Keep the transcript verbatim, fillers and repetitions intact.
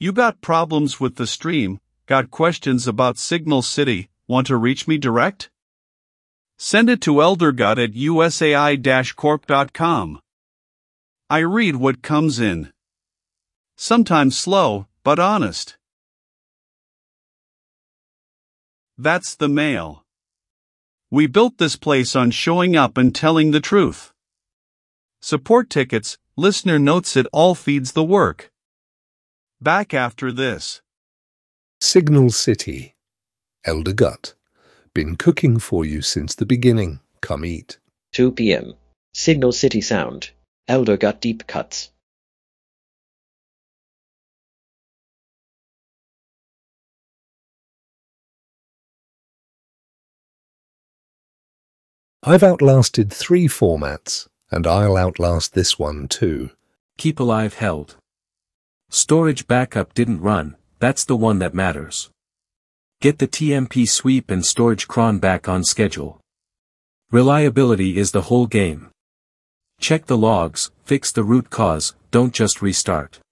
You got problems with the stream, got questions about Signal City, want to reach me direct? Send it to eldergut at u s a i dash corp dot com. I read what comes in. Sometimes slow, but honest. That's the mail. We built this place on showing up and telling the truth. Support tickets, listener notes, it all feeds the work. Back after this. Signal City. Elder Gut. Been cooking for you since the beginning. Come eat. two p m Signal City Sound. Elder Gut Deep Cuts. I've outlasted three formats, and I'll outlast this one too. Keep alive held. Storage backup didn't run, that's the one that matters. Get the T M P sweep and storage cron back on schedule. Reliability is the whole game. Check the logs, fix the root cause, don't just restart.